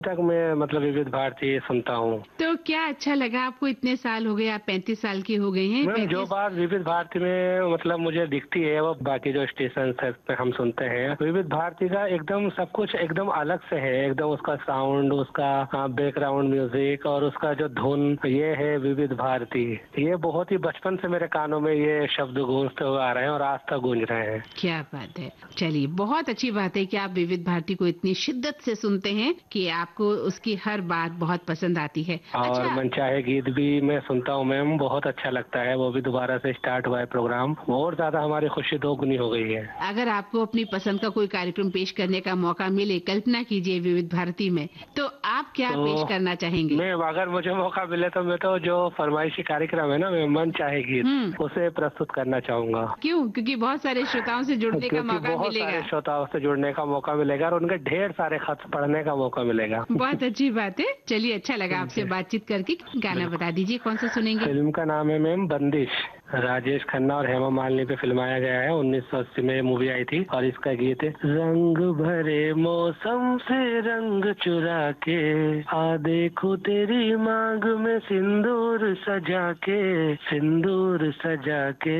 तक मैं मतलब विविध भारती सुनता हूँ। तो क्या अच्छा लगा आपको? इतने साल हो गए, आप 35 साल के हो गए हैं। मैम जो 35। बात विविध भारती में मतलब मुझे दिखती है वो बाकी जो स्टेशन है पे हम सुनते हैं, विविध भारती का एकदम सब कुछ एकदम अलग से है। एकदम उसका साउंड, उसका बैकग्राउंड म्यूजिक और उसका जो धुन, ये है विविध भारती। ये बहुत ही बचपन से मेरे कानों में ये शब्द गूंजते हुए आ रहे हैं और आज तक गूंज रहे हैं। क्या बात है। चलिए, बहुत अच्छी बात है कि आप विविध भारती को इतनी शिद्दत से सुनते हैं कि आपको उसकी हर बात बहुत पसंद आती है। और अच्छा, मनचाहे गीत भी मैं सुनता हूँ मैम, बहुत अच्छा लगता है। वो भी दोबारा से स्टार्ट हुआ है प्रोग्राम, और ज्यादा हमारी खुशी दोगुनी हो गई है। अगर आपको अपनी पसंद का कोई कार्यक्रम पेश करने का मौका मिले, कल्पना कीजिए विविध भारती में, तो आप क्या पेश तो करना चाहेंगे? मैं अगर मुझे मौका मिले तो मैं तो जो फरमाइशी कार्यक्रम है ना, मैं मन चाहे गीत, उसे प्रस्तुत करना चाहूंगा। क्यों? क्योंकि बहुत सारे श्रोताओं से जुड़ने का क्योंकि मौका बहुत सारे मिलेगा। श्रोताओं से जुड़ने का मौका मिलेगा और उनके ढेर सारे खत पढ़ने का मौका मिलेगा। बहुत अच्छी बात है। चलिए, अच्छा लगा आपसे जी, बातचीत करके। गाना बता दीजिए, कौन सा सुनेंगे? फिल्म का नाम है मैम बंदिश। राजेश खन्ना और हेमा मालिनी पे फिल्माया गया है। 1980 में मूवी आई थी और इसका गीत है, रंग भरे मौसम से रंग चुरा के आ देखो तेरी मांग में सिंदूर सजा के, सिंदूर सजा के।